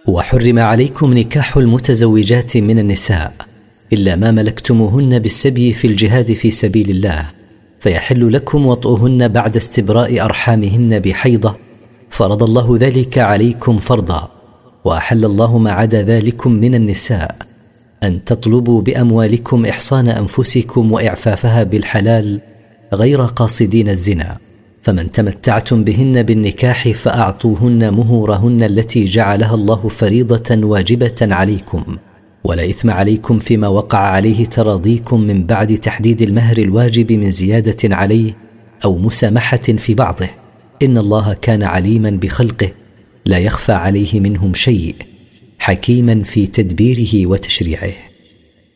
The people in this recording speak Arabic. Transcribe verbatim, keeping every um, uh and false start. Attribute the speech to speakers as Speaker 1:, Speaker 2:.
Speaker 1: وحرم عليكم نكاح المتزوجات من النساء إلا ما ملكتموهن بالسبي في الجهاد في سبيل الله، فيحل لكم وطئهن بعد استبراء أرحامهن بحيضة، فرض الله ذلك عليكم فرضا. وأحل الله ما عدا ذلكم من النساء أن تطلبوا بأموالكم إحصان أنفسكم وإعفافها بالحلال غير قاصدين الزنا، فمن تمتعتم بهن بالنكاح فأعطوهن مهورهن التي جعلها الله فريضة واجبة عليكم، ولا إثم عليكم فيما وقع عليه تراضيكم من بعد تحديد المهر الواجب من زيادة عليه أو مسامحة في بعضه، إن الله كان عليما بخلقه لا يخفى عليه منهم شيء، حكيما في تدبيره وتشريعه.